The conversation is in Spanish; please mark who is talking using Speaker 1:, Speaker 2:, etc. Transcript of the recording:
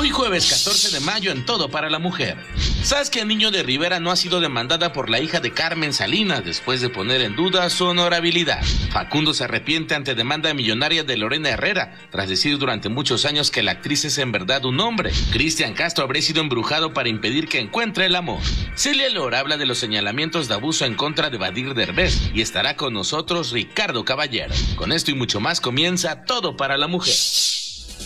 Speaker 1: Hoy jueves 14 de mayo en Todo para la Mujer. Saskia Niño de Rivera no ha sido demandada por la hija de Carmen Salinas después de poner en duda su honorabilidad. Facundo se arrepiente ante demanda millonaria de Lorena Herrera, tras decir durante muchos años que la actriz es en verdad un hombre. Cristian Castro habría sido embrujado para impedir que encuentre el amor. Celia Lora habla de los señalamientos de abuso en contra de Badir Derbez y estará con nosotros Ricardo Caballero. Con esto y mucho más comienza Todo para la Mujer.